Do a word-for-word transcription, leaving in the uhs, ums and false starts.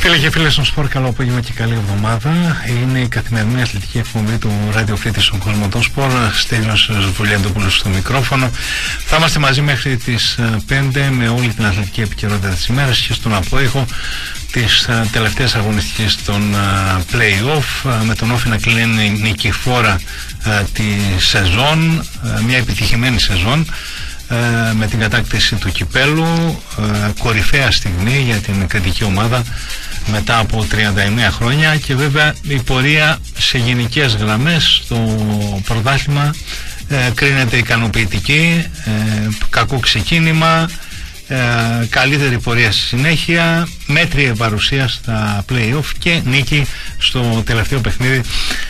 Φίλοι και φίλες των Σπορ, καλό απόγευμα και καλή εβδομάδα. Είναι η καθημερινή αθλητική εκπομπή του Radio Free στον κόσμο των Σπορ. Στέλιος Βουλιαντόπουλος στο μικρόφωνο. Θα είμαστε μαζί μέχρι τις πέντε με όλη την αθλητική επικαιρότητα της ημέρας και στον απόϊχο τις τελευταίες αγωνιστικές των play-off, με τον Όφη να κλείνει νικηφόρα τη σεζόν, μια επιτυχημένη σεζόν, με την κατάκτηση του κυπέλου, κορυφαία στιγμή για την κριτική ομάδα μετά από τριάντα εννέα χρόνια, και βέβαια η πορεία σε γενικές γραμμές στο πρωτάθλημα ε, κρίνεται ικανοποιητική, ε, κακό ξεκίνημα, ε, καλύτερη πορεία στη συνέχεια, μέτρια παρουσία στα play-off και νίκη στο τελευταίο παιχνίδι